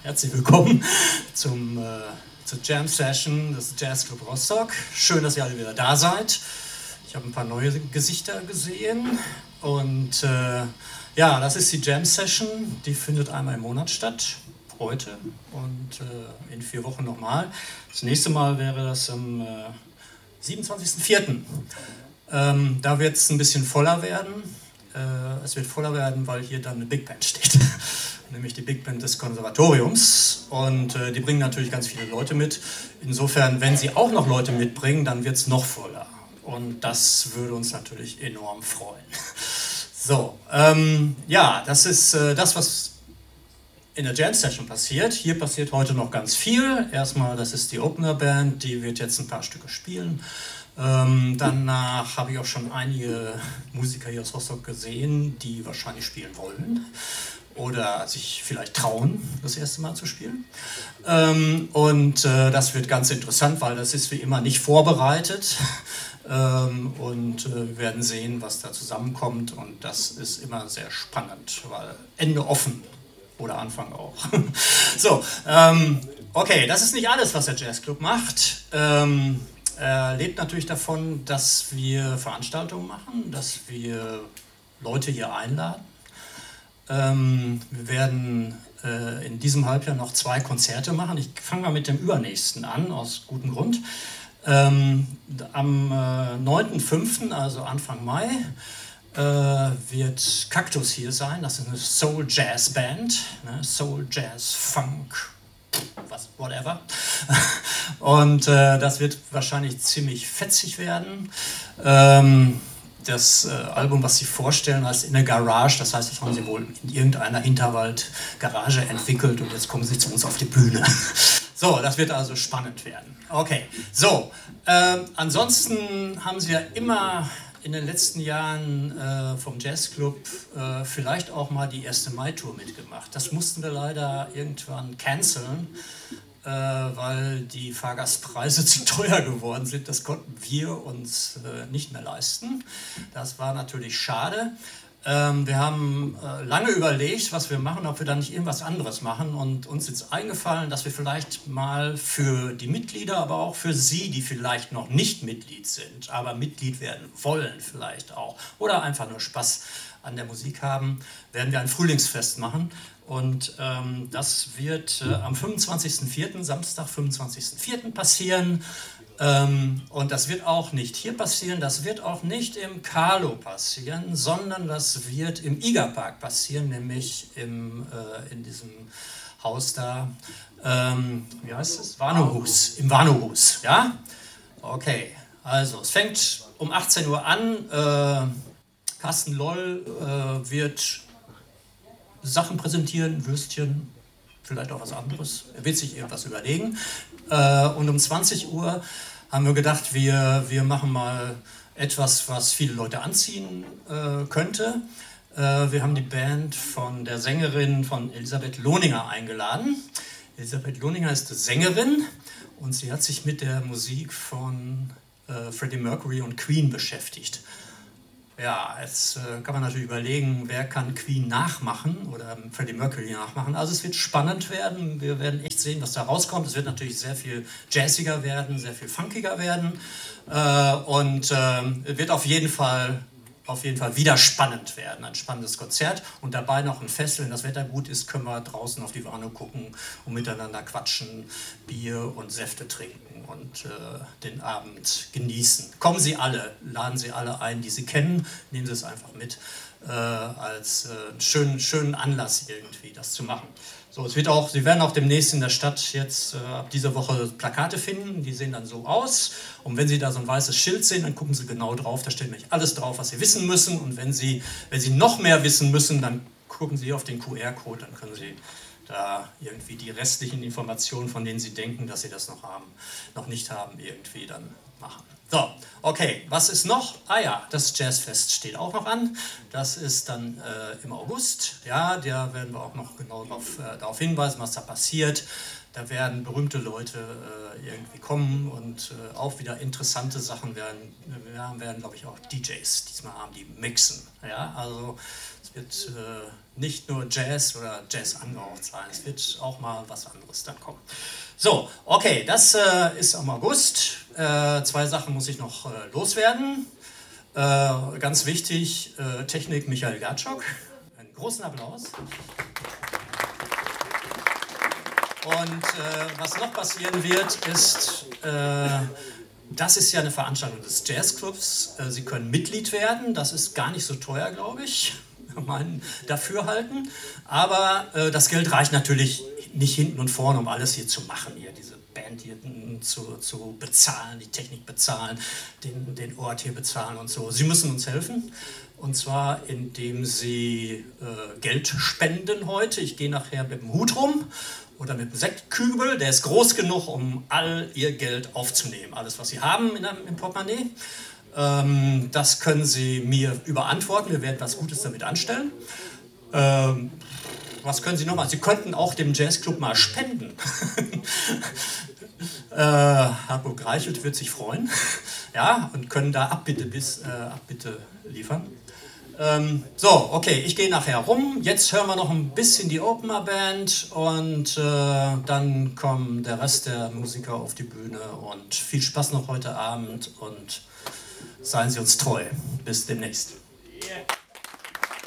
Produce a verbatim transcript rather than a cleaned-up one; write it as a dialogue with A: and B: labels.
A: Herzlich willkommen zum, äh, zur Jam Session des Jazzclub Rostock. Schön, dass ihr alle wieder da seid. Ich habe ein paar neue Gesichter gesehen und äh, ja, das ist die Jam Session. Die findet einmal im Monat statt, heute und äh, in vier Wochen nochmal. Das nächste Mal wäre das am äh, siebenundzwanzigsten vierten Ähm, da wird es ein bisschen voller werden. Äh, es wird voller werden, weil hier dann eine Big Band steht. Nämlich die Big Band des Konservatoriums. Und äh, die bringen natürlich ganz viele Leute mit. Insofern, wenn sie auch noch Leute mitbringen, dann wird es noch voller. Und das würde uns natürlich enorm freuen. So, ähm, ja, das ist äh, das, was in der Jam Session passiert. Hier passiert heute noch ganz viel. Erstmal, das ist die Opener Band, die wird jetzt ein paar Stücke spielen. Ähm, danach habe ich auch schon einige Musiker hier aus Rostock gesehen, die wahrscheinlich spielen wollen oder sich vielleicht trauen, das erste Mal zu spielen. Ähm, und äh, das wird ganz interessant, weil das ist wie immer nicht vorbereitet. Ähm, und äh, wir werden sehen, was da zusammenkommt. Und das ist immer sehr spannend, weil Ende offen oder Anfang auch. So, ähm, okay, das ist nicht alles, was der Jazzclub macht. Ähm, Er lebt natürlich davon, dass wir Veranstaltungen machen, dass wir Leute hier einladen. Ähm, wir werden äh, in diesem Halbjahr noch zwei Konzerte machen. Ich fange mal mit dem übernächsten an, aus gutem Grund. Ähm, am äh, neunten fünften, also Anfang Mai, äh, wird Kaktus hier sein. Das ist eine Soul Jazz Band, ne? Soul Jazz Funk. Was, whatever. Und äh, das wird wahrscheinlich ziemlich fetzig werden. Ähm, das äh, Album, was sie vorstellen, heißt In a Garage. Das heißt, das haben sie wohl in irgendeiner Hinterwald-Garage entwickelt und jetzt kommen sie zu uns auf die Bühne. So, das wird also spannend werden. Okay, so. Äh, ansonsten haben sie ja immer in den letzten Jahren äh, vom Jazzclub äh, vielleicht auch mal die erste Mai-Tour mitgemacht. Das mussten wir leider irgendwann canceln, äh, weil die Fahrgastpreise zu teuer geworden sind. Das konnten wir uns äh, nicht mehr leisten. Das war natürlich schade. Ähm, wir haben äh, lange überlegt, was wir machen, ob wir da nicht irgendwas anderes machen, und uns ist eingefallen, dass wir vielleicht mal für die Mitglieder, aber auch für Sie, die vielleicht noch nicht Mitglied sind, aber Mitglied werden wollen vielleicht auch, oder einfach nur Spaß an der Musik haben, werden wir ein Frühlingsfest machen. Und ähm, das wird äh, am fünfundzwanzigsten vierten, Samstag, fünfundzwanzigsten vierten passieren. Ähm, und das wird auch nicht hier passieren, das wird auch nicht im Carlo passieren, sondern das wird im Igerpark passieren, nämlich im, äh, in diesem Haus da, ähm, wie heißt es? Warnohus, im Warnohus, ja? Okay, also es fängt um achtzehn Uhr an, äh, Carsten Loll äh, wird Sachen präsentieren, Würstchen, vielleicht auch was anderes, er wird sich irgendwas überlegen. Äh, und um zwanzig Uhr haben wir gedacht, wir, wir machen mal etwas, was viele Leute anziehen äh, könnte. Äh, wir haben die Band von der Sängerin von Elisabeth Lohninger eingeladen. Elisabeth Lohninger ist Sängerin und sie hat sich mit der Musik von äh, Freddie Mercury und Queen beschäftigt. Ja, jetzt äh, kann man natürlich überlegen, wer kann Queen nachmachen oder Freddie Mercury nachmachen. Also es wird spannend werden, wir werden echt sehen, was da rauskommt. Es wird natürlich sehr viel jazziger werden, sehr viel funkiger werden äh, und äh, wird auf jeden Fall, auf jeden Fall wieder spannend werden. Ein spannendes Konzert und dabei noch ein Fest. Wenn das Wetter gut ist, können wir draußen auf die Warnow gucken und miteinander quatschen, Bier und Säfte trinken und äh, den Abend genießen. Kommen Sie alle, laden Sie alle ein, die Sie kennen, nehmen Sie es einfach mit äh, als äh, einen schönen, schönen Anlass irgendwie, das zu machen. So, es wird auch, Sie werden auch demnächst in der Stadt jetzt äh, ab dieser Woche Plakate finden, die sehen dann so aus. Und wenn Sie da so ein weißes Schild sehen, dann gucken Sie genau drauf, da steht nämlich alles drauf, was Sie wissen müssen. Und wenn Sie, wenn Sie noch mehr wissen müssen, dann gucken Sie auf den Q R-Code, dann können Sie da irgendwie die restlichen Informationen, von denen Sie denken, dass Sie das noch haben, noch nicht haben, irgendwie dann machen. So, okay, was ist noch? Ah ja, das Jazzfest steht auch noch an. Das ist dann äh, im August. Ja, da werden wir auch noch genau darauf, äh, darauf hinweisen, was da passiert. Da werden berühmte Leute äh, irgendwie kommen und äh, auch wieder interessante Sachen werden. Wir werden, glaube ich, auch D Js diesmal haben, die mixen. Ja? Also es wird äh, nicht nur Jazz oder Jazz angehaucht sein, es wird auch mal was anderes dann kommen. So, okay, das äh, ist am August. Äh, zwei Sachen muss ich noch äh, loswerden. Äh, ganz wichtig, äh, Technik Michael Gatschok. Einen großen Applaus. Und äh, was noch passieren wird, ist, äh, das ist ja eine Veranstaltung des Jazzclubs. Äh, Sie können Mitglied werden, das ist gar nicht so teuer, glaube ich, mein Dafürhalten. Aber äh, das Geld reicht natürlich nicht hinten und vorne, um alles hier zu machen, hier diese Band hier zu, zu bezahlen, die Technik bezahlen, den, den Ort hier bezahlen und so. Sie müssen uns helfen. Und zwar, indem Sie äh, Geld spenden heute. Ich gehe nachher mit dem Hut rum oder mit dem Sektkübel. Der ist groß genug, um all Ihr Geld aufzunehmen. Alles, was Sie haben in einem, im Portemonnaie. Ähm, das können Sie mir überantworten. Wir werden was Gutes damit anstellen. Ähm, was können Sie noch mal? Sie könnten auch dem Jazzclub mal spenden. äh, Hartmut Reichelt wird sich freuen. Ja, und können da Abbitte, bis, äh, Abbitte liefern. Ähm, so, okay, ich gehe nachher rum. Jetzt hören wir noch ein bisschen die Opener Band und äh, dann kommen der Rest der Musiker auf die Bühne und viel Spaß noch heute Abend und seien Sie uns treu. Bis demnächst. Yeah.